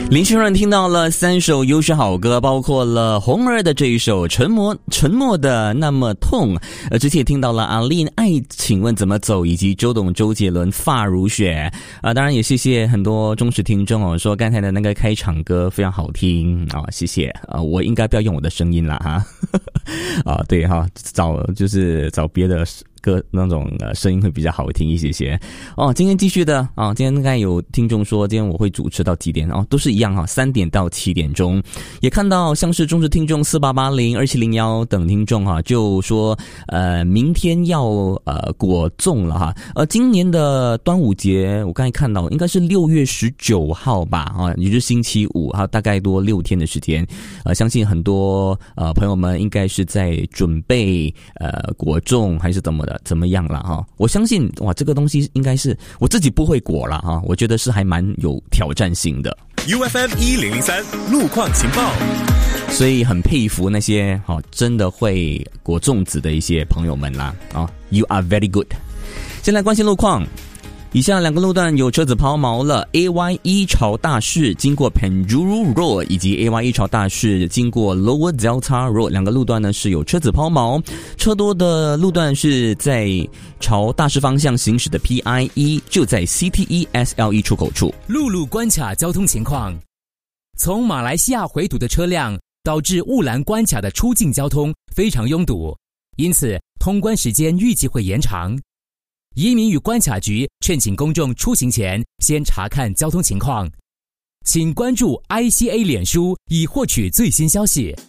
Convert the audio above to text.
林心如听到了3首优秀好歌，包括了红儿的这一首沉默的那么痛，之前也听到了阿令爱请问怎么走，以及周董周杰伦发如雪。当然也谢谢很多忠实听众说刚才的那个开场歌非常好听谢谢我应该不要用我的声音啦哈对哈，找别的歌那种声音会比较好听一些今天继续的今天应该有听众说今天我会主持到几点都是一样3点到7点钟。也看到像是忠实听众4880、2701等听众就说明天要果粽了今年的端午节我刚才看到应该是6月19号吧也就是星期五大概多6天的时间相信很多朋友们应该是在准备果粽还是怎么样了我相信这个东西应该是我自己不会果了我觉得是还蛮有挑战性的。 UFM1003 路况情报， 所以很佩服那些真的会果粽子的一些朋友们啦You are very good。 先来关心路况，以下2个路段有车子抛锚了 AY1 朝大市经过 Penjuru Road 以及 AY1 朝大市经过 Lower Delta Road 2个路段呢是有车子抛锚，车多的路段是在朝大市方向行驶的 PI1 就在 CTE SL1 出口处。 陆路关卡交通情况，从马来西亚回堵的车辆导致雾兰关卡的出境交通非常拥堵，因此通关时间预计会延长。移民与关卡局劝请公众出行前先查看交通情况，请关注 ICA 脸书以获取最新消息。